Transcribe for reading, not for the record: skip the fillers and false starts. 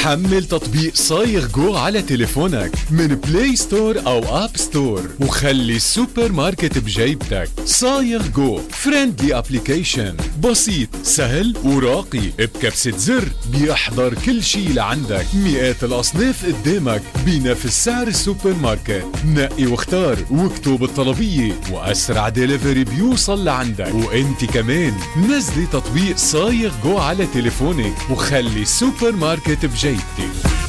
حمل تطبيق صايغ جو على تليفونك من بلاي ستور أو آب ستور وخلي السوبر ماركت بجيبتك. صايغ جو فريندلي ابليكيشن، بسيط سهل وراقي، بكبسة زر بيحضر كل شي لعندك، مئات الأصناف قدامك بنفس سعر السوبر ماركت. نقي واختار واكتب الطلبية وأسرع ديليفري بيوصل لعندك. وانت كمان نزلي تطبيق صايغ جو على تليفونك وخلي السوبر ماركت بجيبتك.